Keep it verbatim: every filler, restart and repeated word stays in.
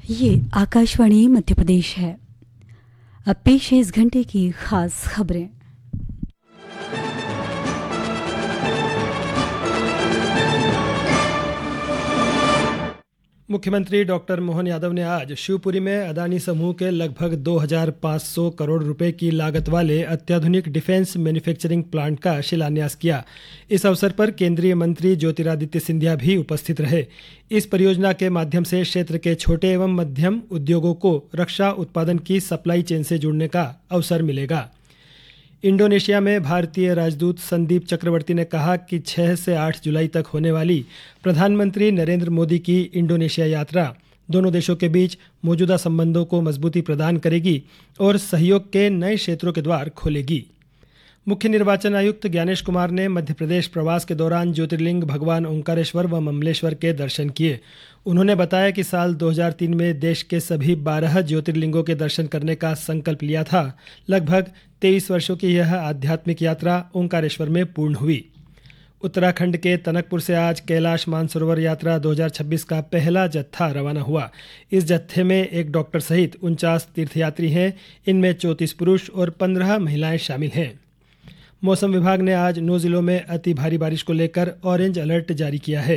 ये आकाशवाणी मध्य प्रदेश है। अब पेश है इस घंटे की खास खबरें। मुख्यमंत्री डॉक्टर मोहन यादव ने आज शिवपुरी में अदानी समूह के लगभग दो हज़ार पाँच सौ करोड़ रुपए की लागत वाले अत्याधुनिक डिफेंस मैन्युफैक्चरिंग प्लांट का शिलान्यास किया। इस अवसर पर केंद्रीय मंत्री ज्योतिरादित्य सिंधिया भी उपस्थित रहे। इस परियोजना के माध्यम से क्षेत्र के छोटे एवं मध्यम उद्योगों को रक्षा उत्पादन की सप्लाई चेन से जुड़ने का अवसर मिलेगा। इंडोनेशिया में भारतीय राजदूत संदीप चक्रवर्ती ने कहा कि छह से आठ जुलाई तक होने वाली प्रधानमंत्री नरेंद्र मोदी की इंडोनेशिया यात्रा दोनों देशों के बीच मौजूदा संबंधों को मजबूती प्रदान करेगी और सहयोग के नए क्षेत्रों के द्वार खोलेगी। मुख्य निर्वाचन आयुक्त ज्ञानेश कुमार ने मध्य प्रदेश प्रवास के दौरान ज्योतिर्लिंग भगवान ओंकारेश्वर व ममलेश्वर के दर्शन किए। उन्होंने बताया कि साल दो हज़ार तीन में देश के सभी बारह ज्योतिर्लिंगों के दर्शन करने का संकल्प लिया था। लगभग तेईस वर्षों की यह आध्यात्मिक यात्रा ओंकारेश्वर में पूर्ण हुई। उत्तराखंड के टनकपुर से आज कैलाश मानसरोवर यात्रा दो हज़ार छब्बीस का पहला जत्था रवाना हुआ। इस जत्थे में एक डॉक्टर सहित उनचास तीर्थयात्री हैं। इनमें चौंतीस पुरुष और पंद्रह महिलाएं शामिल हैं। मौसम विभाग ने आज नौ जिलों में अति भारी बारिश को लेकर ऑरेंज अलर्ट जारी किया है।